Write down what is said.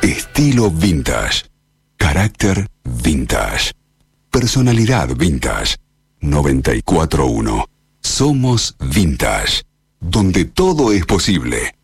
Estilo vintage. Carácter vintage. Personalidad vintage. 94.1. Somos Vintage. Donde todo es posible.